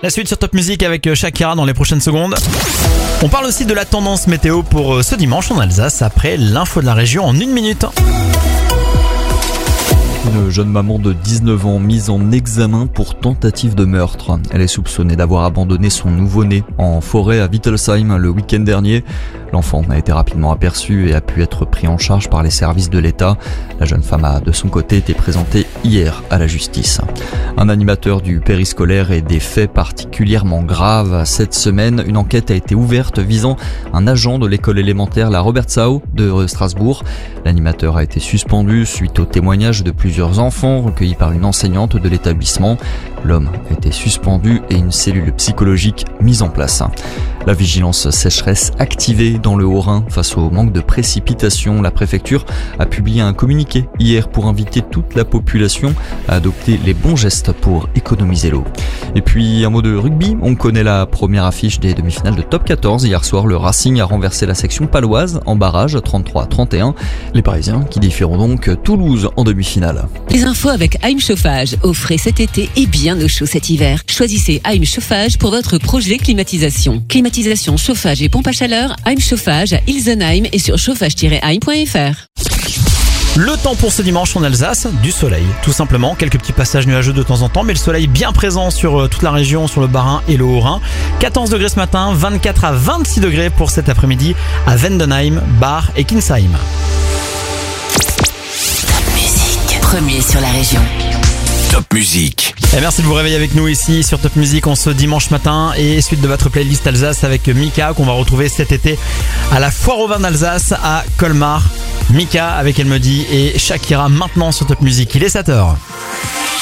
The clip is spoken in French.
La suite sur Top Music avec Shakira dans les prochaines secondes. On parle aussi de la tendance météo pour ce dimanche en Alsace après l'info de la région en 1 minute. Une jeune maman de 19 ans mise en examen pour tentative de meurtre. Elle est soupçonnée d'avoir abandonné son nouveau-né en forêt à Wittelsheim le week-end dernier. L'enfant a été rapidement aperçu et a pu être pris en charge par les services de l'État. La jeune femme a de son côté été présentée hier à la justice. Un animateur du périscolaire et des faits particulièrement graves. Cette semaine, une enquête a été ouverte visant un agent de l'école élémentaire La Robertsau de Strasbourg. L'animateur a été suspendu suite au témoignage de plusieurs enfants recueillis par une enseignante de l'établissement. L'homme a été suspendu et une cellule psychologique mise en place. La vigilance sécheresse activée dans le Haut-Rhin face au manque de précipitations. La préfecture a publié un communiqué hier pour inviter toute la population à adopter les bons gestes pour économiser l'eau. Et puis un mot de rugby, on connaît la première affiche des demi-finales de Top 14. Hier soir, le Racing a renversé la section paloise en barrage 33-31. Les Parisiens qui défieront donc Toulouse en demi-finale. Les infos avec Heim Chauffage, au frais cet été et bien au chaud cet hiver. Choisissez Heim Chauffage pour votre projet climatisation. Climatisation, chauffage et pompe à chaleur, Heim Chauffage à Ilsenheim et sur chauffage-heim.fr. Le temps pour ce dimanche en Alsace, du soleil, tout simplement. Quelques petits passages nuageux de temps en temps, mais le soleil bien présent sur toute la région, sur le Bas-Rhin et le Haut-Rhin. 14 degrés ce matin, 24 à 26 degrés pour cet après-midi à Vendenheim, Bar et Kinsheim. Top Music, premier sur la région. Top Music. Et merci de vous réveiller avec nous ici sur Top Music en ce dimanche matin et suite de votre playlist Alsace avec Mika qu'on va retrouver cet été à la Foire au Vin d'Alsace à Colmar. Mika avec Elle me dit et Shakira maintenant sur Top Music. Il est 7h.